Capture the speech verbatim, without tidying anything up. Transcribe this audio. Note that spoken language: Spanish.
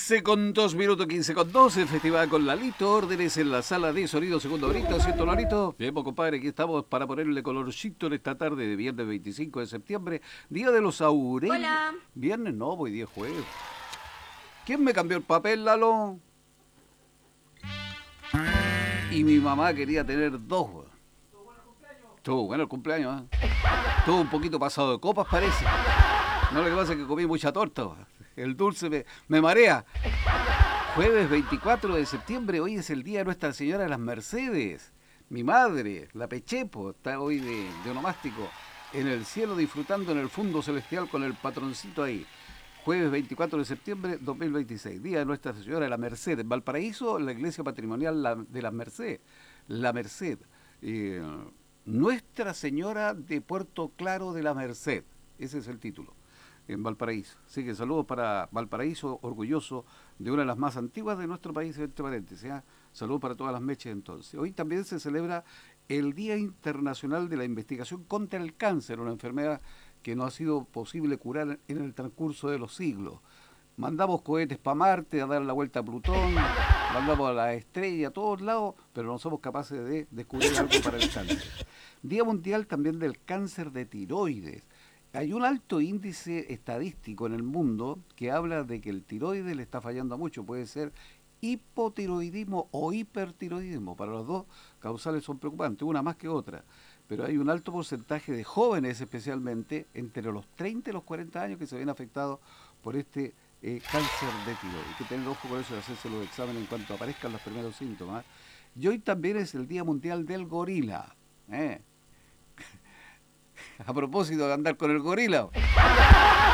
quince con dos minutos, quince con dos, el festival con Lalito, órdenes en la sala de sonido, segundo grito, ¿cierto, Lalito? Bien, pues, compadre, aquí estamos para ponerle colorcito en esta tarde de viernes veinticinco de septiembre, día de los Aurelios. Hola. Viernes no, hoy día es jueves. ¿Quién me cambió el papel, Lalo? Y mi mamá quería tener dos. Estuvo bueno el cumpleaños, ¿eh? Estuvo un poquito pasado de copas, parece. No, lo que pasa es que comí mucha torta. El dulce me, me marea. Jueves veinticuatro de septiembre, hoy es el día de Nuestra Señora de las Mercedes. Mi madre, la Pechepo, está hoy de, de onomástico en el cielo disfrutando en el fondo celestial con el patroncito ahí. Jueves veinticuatro de septiembre dos mil veintiséis, día de Nuestra Señora de la Merced. En Valparaíso, la iglesia patrimonial la, de la Merced. La Merced. Eh, Nuestra Señora de Puerto Claro de la Merced. Ese es el título. En Valparaíso. Así que saludos para Valparaíso, orgulloso de una de las más antiguas de nuestro país, entre paréntesis. ¿eh? Saludos para todas las mechas entonces. Hoy también se celebra el Día Internacional de la Investigación contra el Cáncer, una enfermedad que no ha sido posible curar en el transcurso de los siglos. Mandamos cohetes para Marte, a dar la vuelta a Plutón, mandamos a la estrella a todos lados, pero no somos capaces de descubrir algo para el cáncer. Día Mundial también del Cáncer de Tiroides. Hay un alto índice estadístico en el mundo que habla de que el tiroides le está fallando mucho. Puede ser hipotiroidismo o hipertiroidismo. Para los dos causales son preocupantes, una más que otra. Pero hay un alto porcentaje de jóvenes, especialmente entre los treinta y los cuarenta años, que se ven afectados por este eh, cáncer de tiroides. Hay que tener ojo con eso y hacerse los exámenes en cuanto aparezcan los primeros síntomas. Y hoy también es el Día Mundial del Gorila. ¿eh? A propósito de andar con el gorila.